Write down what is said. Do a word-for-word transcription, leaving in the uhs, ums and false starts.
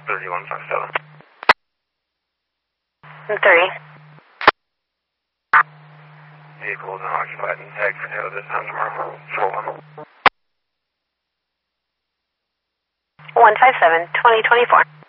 thirty-one fifty-seven. thirty. Vehicle is unoccupied and tagged for tow this time tomorrow. Four one. one five seven, twenty twenty-four.